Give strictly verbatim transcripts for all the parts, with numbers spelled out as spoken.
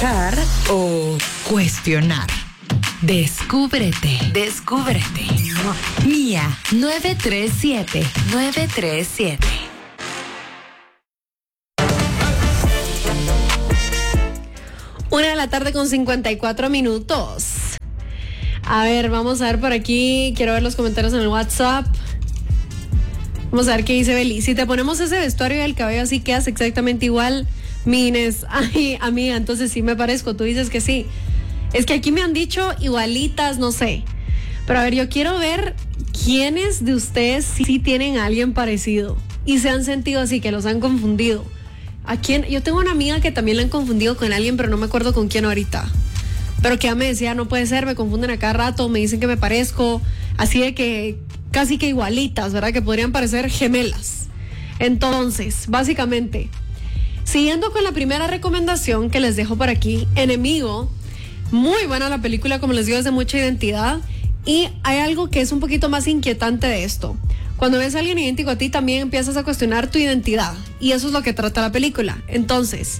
aconsejar o cuestionar. Descúbrete, descúbrete. Mía nueve tres siete, nueve tres siete. Una de la tarde con cincuenta y cuatro minutos. A ver, vamos a ver por aquí. Quiero ver los comentarios en el WhatsApp. Vamos a ver qué dice Beli. Si te ponemos ese vestuario y el cabello así, quedas exactamente igual. Mi Inés, ay, amiga, entonces sí me parezco. Tú dices que sí. Es que aquí me han dicho igualitas, no sé. Pero a ver, yo quiero ver quiénes de ustedes sí tienen a alguien parecido y se han sentido así, que los han confundido. ¿A quién? Yo tengo una amiga que también la han confundido con alguien, pero no me acuerdo con quién ahorita. Pero que ya me decía, no puede ser, me confunden a cada rato, me dicen que me parezco, así de que casi que igualitas, ¿verdad? Que podrían parecer gemelas. Entonces, básicamente, siguiendo con la primera recomendación que les dejo por aquí, Enemigo, muy buena la película, como les digo, es de mucha identidad. Y hay algo que es un poquito más inquietante de esto. Cuando ves a alguien idéntico a ti, también empiezas a cuestionar tu identidad. Y eso es lo que trata la película. Entonces,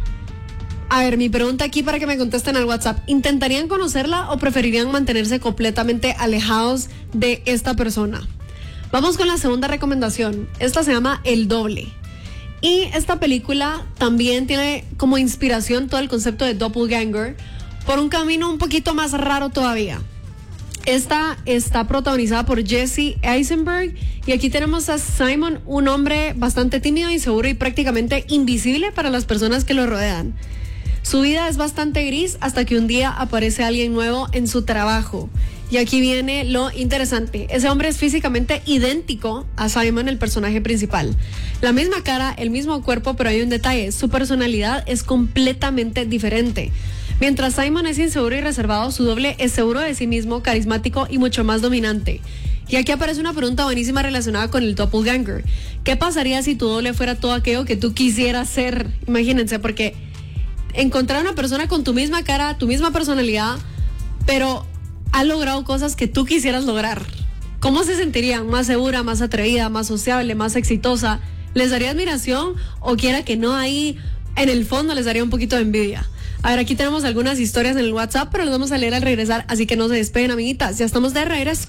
a ver, mi pregunta aquí para que me contesten al WhatsApp. ¿Intentarían conocerla o preferirían mantenerse completamente alejados de esta persona? Vamos con la segunda recomendación. Esta se llama El Doble. Y esta película también tiene como inspiración todo el concepto de doppelganger por un camino un poquito más raro todavía. Esta está protagonizada por Jesse Eisenberg y aquí tenemos a Simon, un hombre bastante tímido, inseguro y prácticamente invisible para las personas que lo rodean. Su vida es bastante gris hasta que un día aparece alguien nuevo en su trabajo. Y aquí viene lo interesante. Ese hombre es físicamente idéntico a Simon, el personaje principal. La misma cara, el mismo cuerpo, pero hay un detalle. Su personalidad es completamente diferente. Mientras Simon es inseguro y reservado, su doble es seguro de sí mismo, carismático y mucho más dominante. Y aquí aparece una pregunta buenísima relacionada con el doppelganger. ¿Qué pasaría si tu doble fuera todo aquello que tú quisieras ser? Imagínense, porque encontrar una persona con tu misma cara, tu misma personalidad, pero ha logrado cosas que tú quisieras lograr. ¿Cómo se sentirían? ¿Más segura, más atrevida, más sociable, más exitosa? ¿Les daría admiración o quiera que no, ahí en el fondo les daría un poquito de envidia? A ver, aquí tenemos algunas historias en el WhatsApp, pero las vamos a leer al regresar, así que no se despeguen, amiguitas. Ya estamos de regreso.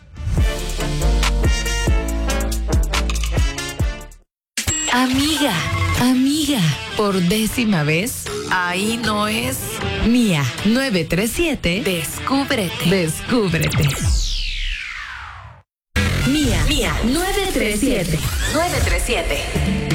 Amiga, amiga, por décima vez, ahí no es. Mía nueve tres siete, descúbrete, descúbrete. Mía, Mía nueve tres siete, nueve tres siete.